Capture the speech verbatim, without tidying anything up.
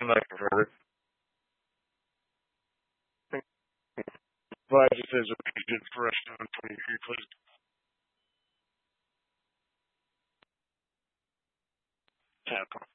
like for but just as repeated for us on twenty-three, please. Tackle.